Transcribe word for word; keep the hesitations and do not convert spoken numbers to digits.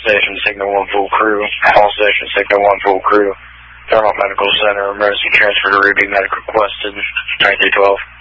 station, Signal one full crew. All station, Signal one full crew. Fairmont Medical Center, emergency transfer to Ruby, medic requested, nine three twelve.